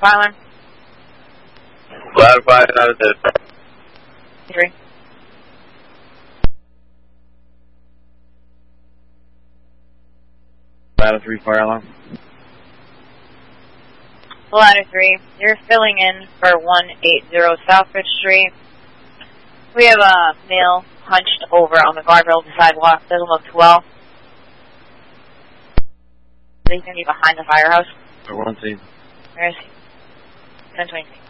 Fire alarm. Ladder 5 out of 3. Ladder 3 fire alarm. Ladder 3, you're filling in for 180 Southbridge Street. We have a male hunched over on the guardrail of the sidewalk. Doesn't look too well. He's going to be behind the firehouse. For 1 team. Where is he? 1023.